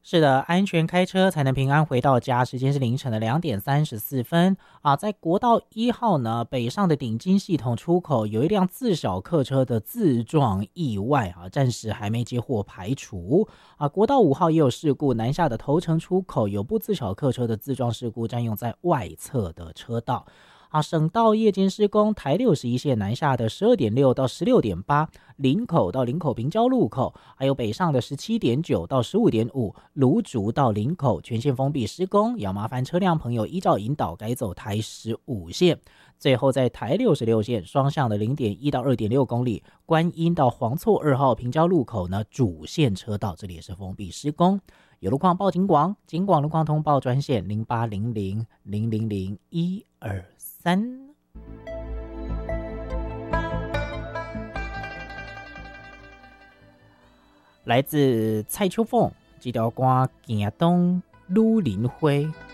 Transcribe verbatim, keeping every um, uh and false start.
是的，安全开车才能平安回到家。时间是凌晨的两点三十四分啊，在国道一号呢北上的顶金系统出口，有一辆自小客车的自撞意外啊，暂时还没接获排除啊。国道五号也有事故，南下的头城出口有部自小客车的自撞事故，占用在外侧的车道。啊，省道夜间施工，台六十一线南下的十二点六到十六点八，林口到林口平交路口，还有北上的十七点九到十五点五，芦竹到林口全线封闭施工，要麻烦车辆朋友依照引导改走台十五线。最后在台六十六线双向的零点一到二点六公里，观音到黄厝二号平交路口呢主线车道这里也是封闭施工。有路况报警广，警广路况通报专线零八零零零零零一二三。来自蔡秋凤这条歌《行东女林花》。